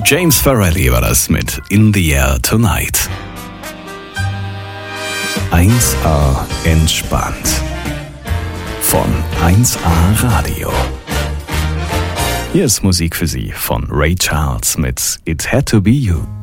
James Farrelly war das mit In the Air Tonight. 1A entspannt. Von 1A Radio. Hier ist Musik für Sie von Ray Charles mit It Had to Be You.